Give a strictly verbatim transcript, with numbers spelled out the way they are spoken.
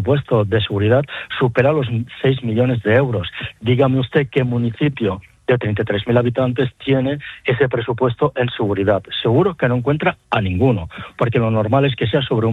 presupuesto de seguridad supera los seis millones de euros. Dígame usted qué municipio de treinta y tres mil habitantes tiene ese presupuesto en seguridad. Seguro que no encuentra a ninguno, porque lo normal es que sea sobre un